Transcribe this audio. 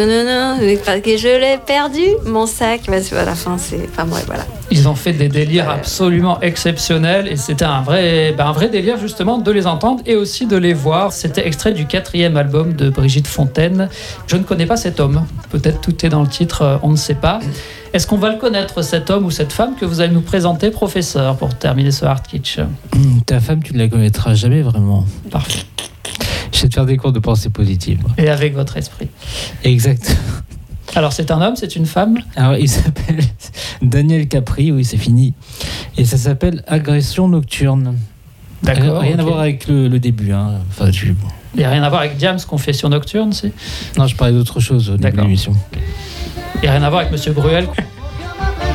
Non, mais parce que je l'ai perdu, mon sac. Parce que à la fin, c'est... Enfin, bref, voilà. Ils ont fait des délires absolument exceptionnels et c'était un vrai délire justement de les entendre et aussi de les voir. C'était extrait du 4e album de Brigitte Fontaine. Je ne connais pas cet homme. Peut-être tout est dans le titre, on ne sait pas. Est-ce qu'on va le connaître, cet homme ou cette femme que vous allez nous présenter, professeur, pour terminer ce Hard Kitsch? Ta femme, tu ne la connaîtras jamais vraiment. Parfait. Je vais te faire des cours de pensée positive. Et avec votre esprit. Exact. Alors, c'est un homme, c'est une femme? Alors, il s'appelle Daniel Capri, oui, c'est fini. Et ça s'appelle Agression nocturne. D'accord. Rien à voir avec le début. Hein. Enfin, Il n'y a rien à voir avec Diams, Confession nocturne, c'est? Non, je parlais d'autre chose au début de l'émission. Il n'y a rien à voir avec Monsieur Bruel,